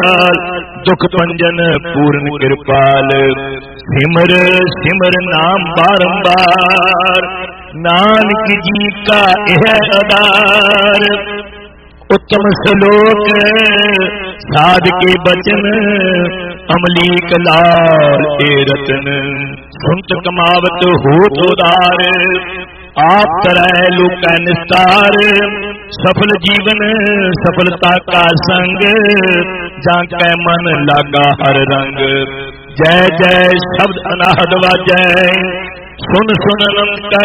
दुख पंजन पूर्ण कृपाल। सिमर सिमर नाम बारंबार, नानक जी का यह आधार। उत्तम श्लोक साध के बचन, अमलीक लाल ए रतन। सुनत कमावत होत उदार, आप तरह लोक निस्तार। सफल जीवन सफलता का संग, जाके मन लागा हर रंग। जय जय शब्द अनाहद वाजै, सुन सुन अनंत